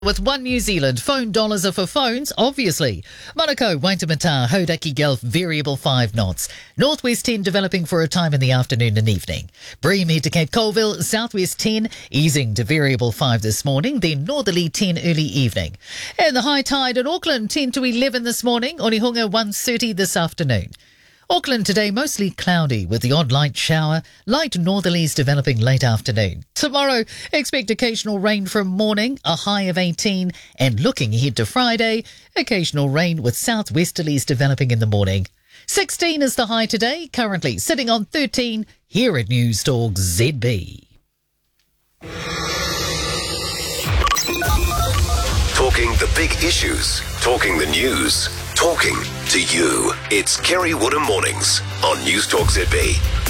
With One New Zealand, phone dollars are for phones, obviously. Monaco, Waitemata, Hodaki Gulf, variable 5 knots. Northwest 10 developing for a time in the afternoon and evening. Bream head to Cape Colville, southwest 10, easing to variable 5 this morning, then northerly 10 early evening. And the high tide in Auckland, 10 to 11 this morning, Onehunga 1:30 this afternoon. Auckland today mostly cloudy with the odd light shower, light northerlies developing late afternoon. Tomorrow, expect occasional rain from morning, a high of 18, and looking ahead to Friday, occasional rain with southwesterlies developing in the morning. 16 is the high today, currently sitting on 13 here at News Talk ZB. Talking the big issues, talking the news, talking to you. It's Kerry Woodham Mornings on News Talk ZB.